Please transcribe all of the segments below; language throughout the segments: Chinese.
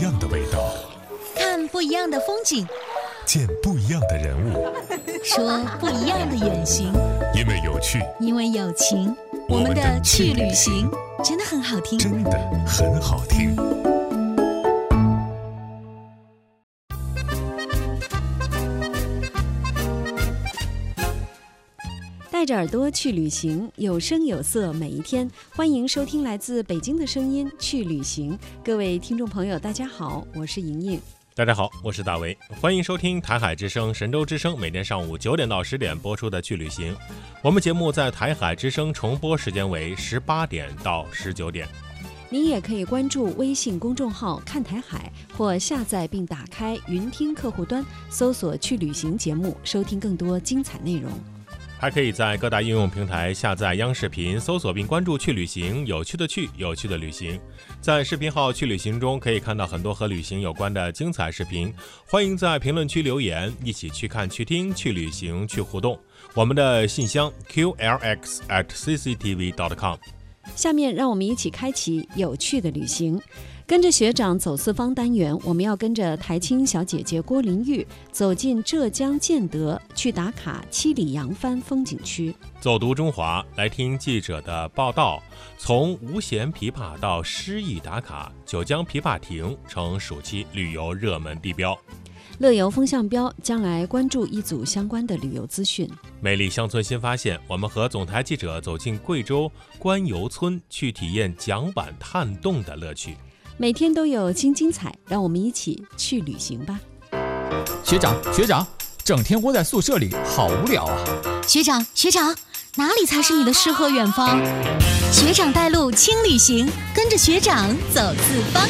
样的味道， 看不一样的风景， 见不一样的人物， 说不一样的远行。 因为有趣， 因为有情，我们的去旅行真的很好听， 真的很好听。 带着耳朵去旅行，有声有色每一天。欢迎收听来自北京的声音去旅行。各位听众朋友大家好，我是莹莹。 大家好，我是大为，欢迎收听台海之声、神州之声每天上午9点到10点播出的去旅行。我们节目在台海之声重播时间为18点到19点。 您也可以关注微信公众号看台海，或下载并打开云听客户端，搜索去旅行节目，收听更多精彩内容。 还可以在各大应用平台下载央视频，搜索并关注去旅行，有趣的去，有趣的旅行。在视频号去旅行中可以看到很多和旅行有关的精彩视频，欢迎在评论区留言，一起去看去听去旅行去互动。我们的信箱 qlx@cctv.com。 下面让我们一起开启有趣的旅行。跟着学长走四方单元，我们要跟着台青小姐姐郭玲玉走进浙江建德，去打卡七里扬帆风景区。 走读中华，来听记者的报道。从无弦琵琶到诗意打卡，九江琵琶亭成暑期旅游热门地标。 乐游风向标将来关注一组相关的旅游资讯。 美丽乡村新发现，我们和总台记者走进贵州官游村，去体验桨板探洞的乐趣。 每天都有新精彩，让我们一起去旅行吧。 学长，整天窝在宿舍里好无聊啊。 学长，哪里才是你的诗和远方？学长带路轻旅行，跟着学长走四方。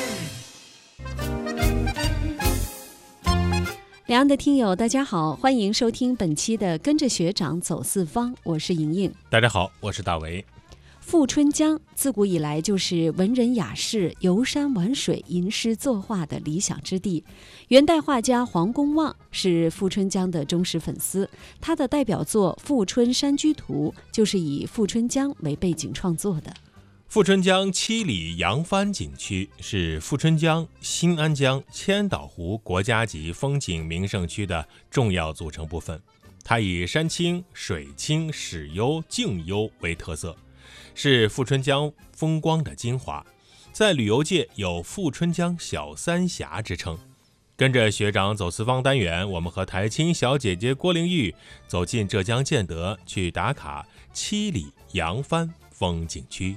两岸的听友大家好，欢迎收听本期的跟着学长走四方，我是莹莹。 大家好，我是大为。 富春江自古以来就是文人雅士游山玩水、吟诗作画的理想之地。元代画家黄公望是富春江的忠实粉丝，他的代表作《富春山居图》就是以富春江为背景创作的。 富春江七里扬帆景区是富春江、新安江、千岛湖国家级风景名胜区的重要组成部分。它以山清、水清、水优、景优为特色，是富春江风光的精华，在旅游界有富春江小三峡之称。跟着学长走四方单元，我们和台青小姐姐郭玲玉走进浙江建德，去打卡七里扬帆风景区。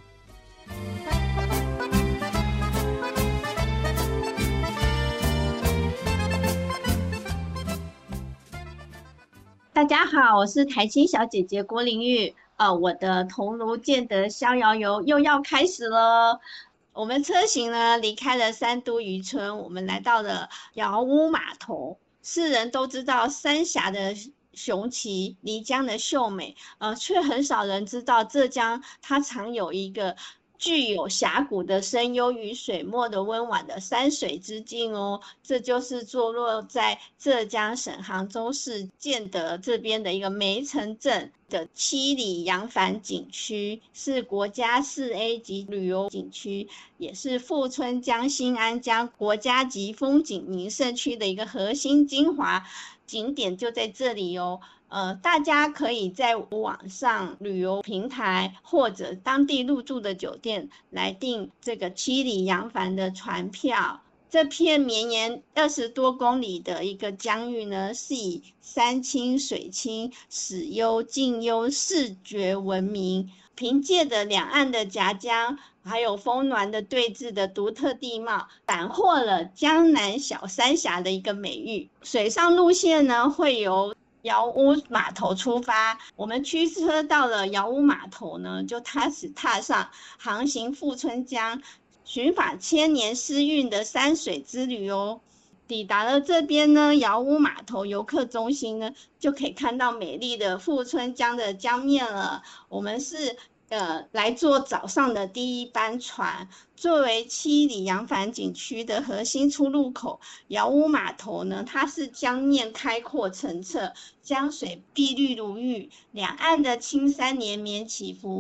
大家好，我是台青小姐姐郭玲玉。我的桐庐建德逍遥游又要开始了。我们车行呢离开了三都渔村，我们来到了窑屋码头。世人都知道三峡的雄奇，漓江的秀美，却很少人知道浙江它藏有一个具有峡谷的深幽与水墨的温婉的山水之境哦。这就是坐落在浙江省杭州市建德这边的一个梅城镇的七里扬帆景区，是国家4A 级旅游景区，也是富春江、新安江国家级风景名胜区的一个核心精华景点就在这里哦。大家可以在网上旅游平台或者当地入住的酒店来订这个七里扬帆的船票。这片绵延20多公里的一个江域呢，是以山清水清、水优静优视觉闻名。凭借着两岸的夹江还有峰峦的对峙的独特地貌，斩获了江南小三峡的一个美誉。水上路线呢会由窑屋码头出发，我们驱车到了窑屋码头呢，就踏上航行富春江寻访千年诗韵的山水之旅哦。抵达了这边呢，窑屋码头游客中心呢，就可以看到美丽的富春江的江面了。我们是来坐早上的第一班船。作为七里扬帆景区的核心出入口，窑屋码头呢，它是江面开阔澄澈，江水碧绿如玉，两岸的青山连绵起伏，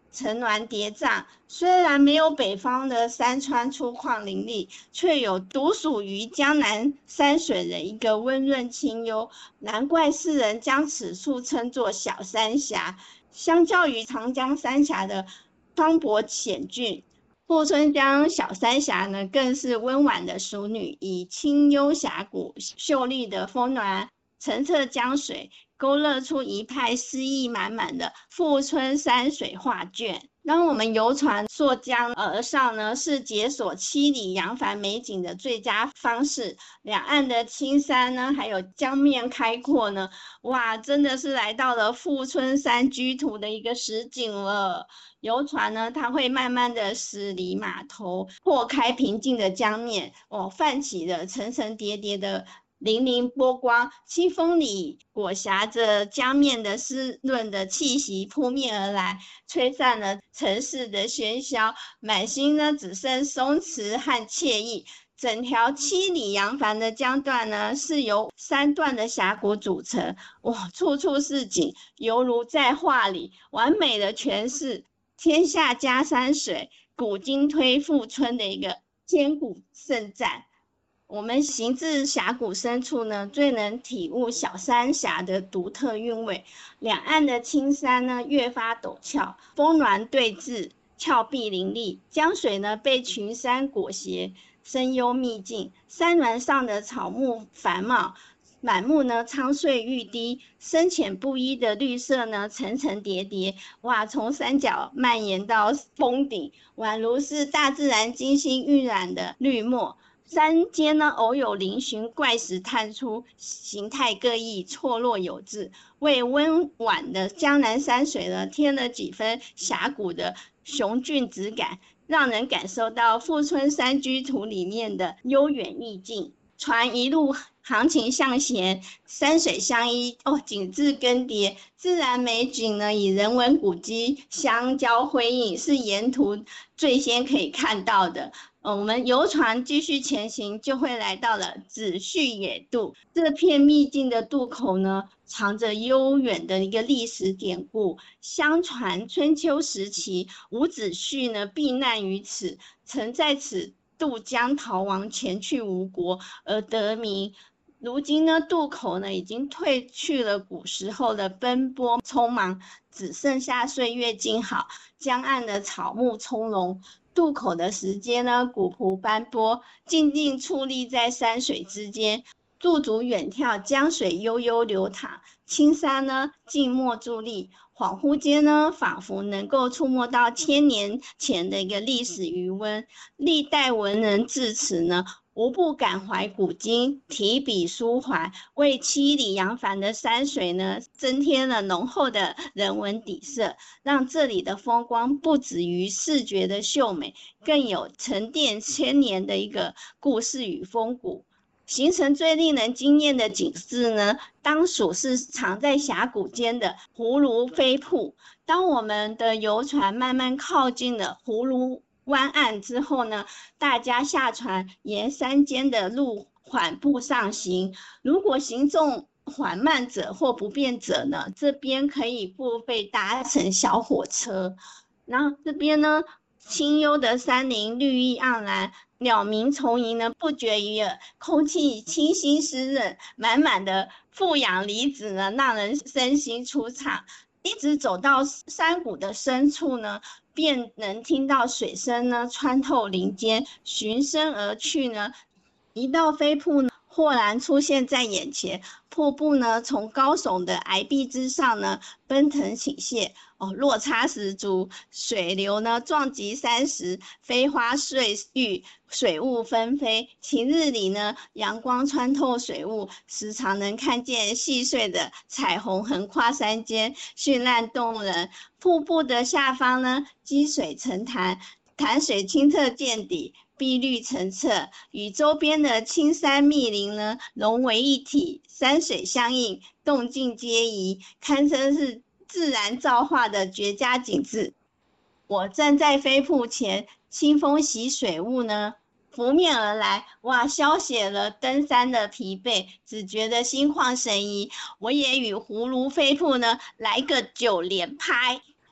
层峦叠嶂，虽然没有北方的山川粗犷林立，却有独属于江南山水的一个温润清幽，难怪世人将此处称作小三峡。相较于长江三峡的磅礴险峻，富春江小三峡呢，更是温婉的淑女，以清幽峡谷、秀丽的峰峦、澄澈江水，勾勒出一派诗意满满的富春山水画卷。当我们游船溯江而上呢，是解锁七里扬帆美景的最佳方式。两岸的青山呢，还有江面开阔呢，哇，真的是来到了富春山居图的一个实景了。游船呢，它会慢慢的驶离码头，破开平静的江面，泛起了层层叠叠的粼粼波光，清风里裹挟着江面的湿润的气息扑面而来，吹散了城市的喧嚣，满心呢只剩松弛和惬意。整条7里扬帆的江段呢，是由3段的峡谷组成，哇，处处是景，犹如在画里，完美的诠释天下家山水，古今推富春的一个千古盛赞。我们行至峡谷深处呢，最能体悟小三峡的独特韵味。两岸的青山呢，越发陡峭，峰峦对峙，峭壁林立，江水呢被群山裹挟，深幽秘境。山峦上的草木繁茂，满目呢苍翠欲滴，深浅不一的绿色呢层层叠叠，哇，从山脚蔓延到峰顶，宛如是大自然精心晕染的绿墨。山间呢，偶有嶙峋怪石探出，形态各异，错落有致，为温婉的江南山水呢添了几分峡谷的雄峻质感，让人感受到富春山居图里面的悠远意境。船一路航行向前，山水相依，景致更迭，自然美景呢与人文古迹相交辉映，是沿途最先可以看到的。我们游船继续前行，就会来到了子虚野渡。这片秘境的渡口呢，藏着悠远的一个历史典故。相传春秋时期，伍子胥呢避难于此，曾在此渡江逃亡，前去吴国而得名。如今呢，渡口呢已经褪去了古时候的奔波匆忙，只剩下岁月静好，江岸的草木葱茏。渡口的石阶呢，古朴斑驳，静静矗立在山水之间，驻足远眺，江水悠悠流淌，青山呢静默伫立，恍惚间呢，仿佛能够触摸到1000年前的一个历史余温。历代文人至此呢，无不感怀古今，提笔抒怀，为7里扬帆的山水呢，增添了浓厚的人文底色，让这里的风光不止于视觉的秀美，更有沉淀千年的一个故事与风骨。行程最令人惊艳的景致呢，当属是藏在峡谷间的葫芦飞瀑。当我们的游船慢慢靠近了葫芦湾岸之后呢，大家下船，沿山间的路缓步上行。如果行动缓慢者或不便者呢，这边可以付费搭乘小火车。然后这边呢，清幽的山林绿意盎然，鸟鸣虫吟呢不绝于耳，空气清新湿润，满满的负氧离子呢，让人身心舒畅。一直走到山谷的深处呢，便能听到水声呢穿透林间，循声而去呢，一道飞瀑呢豁然出现在眼前。瀑布呢从高耸的崖壁之上呢奔腾倾泻，落差十足，水流呢撞击山石，飞花碎玉，水雾纷飞。晴日里呢，阳光穿透水雾，时常能看见细碎的彩虹横跨山间，绚烂动人。瀑布的下方呢，积水成潭，潭水清澈见底，碧绿澄澈，与周边的青山密林呢融为一体，山水相映，动静皆宜，堪称是自然造化的绝佳景致。我站在飞瀑前，清风袭水雾呢拂面而来，哇，消解了登山的疲惫，只觉得心旷神怡。我也与葫芦飞瀑呢来个9连拍。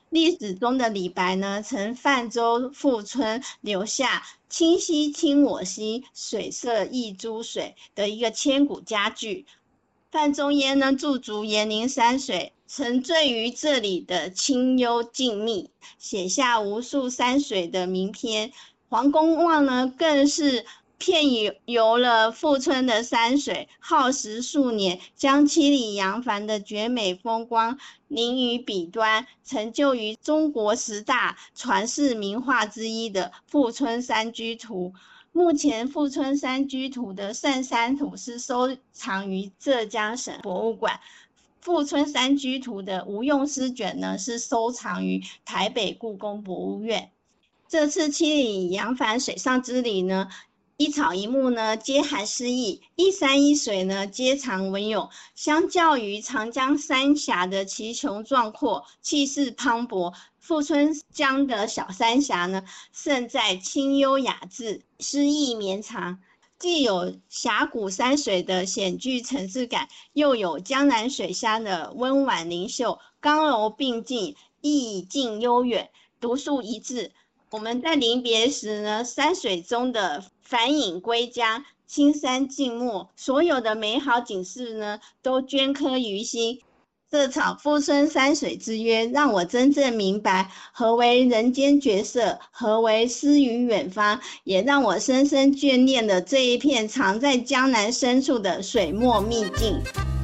历史中的李白呢，曾泛舟赴春，留下清溪清我溪，水色忆诸水的一个千古佳句。范仲淹呢驻足延陵山水，沉醉于这里的清幽静谧，写下无数山水的名篇。黄公望呢更是遍游了富春的山水，耗时数年，将七里扬帆的绝美风光临于笔端，成就于中国10大传世名画之一的《富春山居图》。目前富春山居图的圣山图是收藏于浙江省博物馆，富春山居图的无用诗卷呢是收藏于台北故宫博物院。这次七里扬帆水上之旅呢，一草一木呢皆含诗意，一山一水呢皆藏文咏。相较于长江三峡的奇穷壮阔，气势磅礴，富春江的小三峡呢胜在清幽雅致，诗意绵长，既有峡谷山水的险峻层次感，又有江南水乡的温婉灵秀，刚柔并进，意境悠远，独树一帜。我们在临别时呢，山水中的返影归家，青山静默，所有的美好景致呢，都镌刻于心。这场富春山水之约，让我真正明白何为人间绝色，何为诗与远方，也让我深深眷恋了这一片藏在江南深处的水墨秘境。